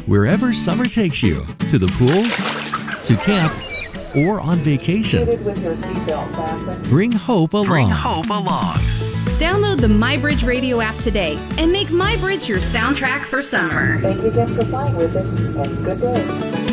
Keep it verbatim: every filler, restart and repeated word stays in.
Wherever summer takes you, to the pool, to camp, or on vacation. With your seatbelt fastened. Bring hope along. Bring hope along. Download the MyBridge radio app today and make MyBridge your soundtrack for summer. Thank you again for flying with us, and good day.